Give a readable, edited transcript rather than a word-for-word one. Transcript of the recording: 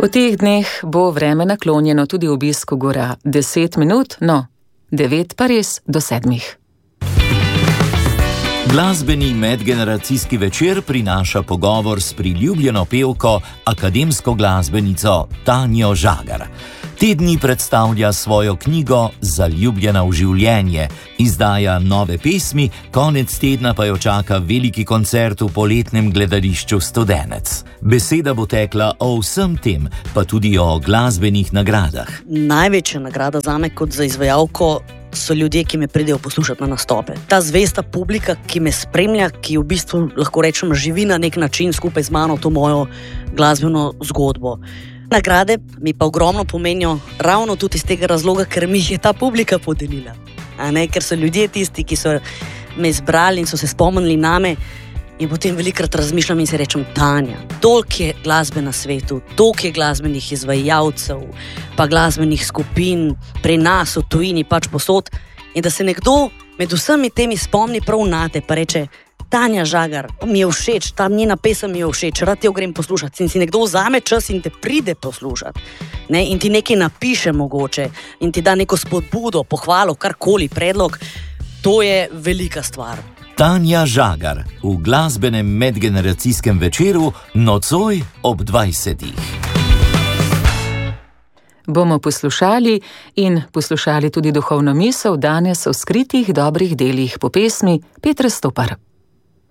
V teh dneh bo vreme naklonjeno tudi obisku gora 10 minut, 9 pa res do 7. Glasbeni medgeneracijski večer prinaša pogovor s priljubljeno pevko, akademsko glasbenico Tanjo Žagar. Te dni predstavlja svojo knjigo Zaljubljena v življenje, izdaja nove pesmi, konec tedna pa jo čaka veliki koncert v poletnem gledališču Studenec. Beseda bo tekla o vsem tem, pa tudi o glasbenih nagradah. Največja nagrada zame kot za izvajalko so ljudje, ki me pridejo poslušati na nastope. Ta zvesta publika, ki me spremlja, ki v bistvu, lahko rečem, živi na nek način skupaj z mano to mojo glasbeno zgodbo. Nagrade mi pa ogromno pomenijo ravno tudi iz tega razloga, ker mi je ta publika podelila. Ker so ljudje tisti, ki so me izbrali in so se spomnili name, in potem velikrat razmišljam in se rečem, Tanja, toliko je glasbe na svetu, toliko je glasbenih izvajalcev, pa glasbenih skupin pri nas v tujini pač posod, in da se nekdo med vsemi temi spomni prav nate, pa reče, Tanja Žagar, mi je všeč, ta njena pesem mi je všeč, rad jo grem poslušati, in si nekdo vzame čas in te pride poslušati, in ti nekaj napiše mogoče, in ti da neko spodbudo, pohvalo, karkoli, predlog, to je velika stvar. Tanja Žagar v glasbenem medgeneracijskem večeru nocoj ob 20. Bomo poslušali tudi duhovno misel danes o skritih dobrih delih po pesmi Petre Stopar.